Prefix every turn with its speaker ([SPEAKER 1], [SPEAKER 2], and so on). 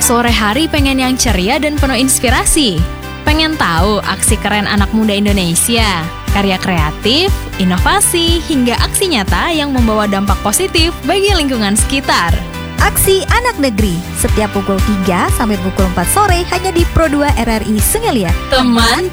[SPEAKER 1] Sore hari pengen yang ceria dan penuh inspirasi? Pengen tahu aksi keren anak muda Indonesia? Karya kreatif, inovasi, hingga aksi nyata yang membawa dampak positif bagi lingkungan sekitar.
[SPEAKER 2] Aksi Anak Negeri, setiap pukul 3 sampai pukul 4 sore hanya di Pro 2 RRI Sungai Liat.
[SPEAKER 1] Teman